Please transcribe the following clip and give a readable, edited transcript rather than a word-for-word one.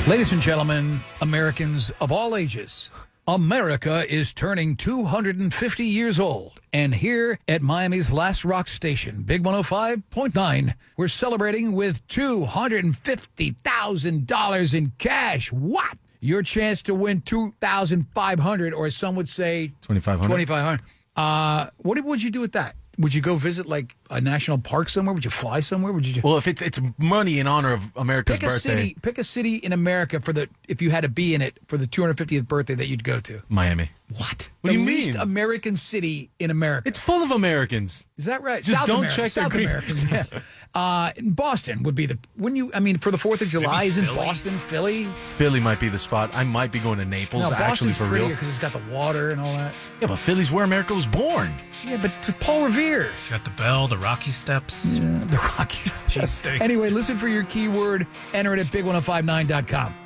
Ladies and gentlemen, Americans of all ages, America is turning 250 years old. And here at Miami's last rock station, Big 105.9, we're celebrating with $250,000 in cash. What? Your chance to win $2,500, or some would say $2,500. What would you do with that? Would you go visit like a national park somewhere? Would you fly somewhere? Would you? Well, if it's money in honor of America's birthday, pick a city in America if you had to be in it for the 250th birthday that you'd go to. Miami. What? What do you least mean? American city in America. It's full of Americans. Is that right? Just South don't Americans, check their South green- Americans. Yeah. Boston would be wouldn't you? I mean, for the 4th of July, isn't Philly? Boston, Philly? Philly might be the spot. I might be going to Naples, No, actually, Boston's for prettier real. because it's got the water and all that. Yeah, but Philly's where America was born. Yeah, but Paul Revere. It's got the bell, the Rocky Steps. The Rockies. Cheesesteaks. Anyway, listen for your keyword. Enter it at big1059.com.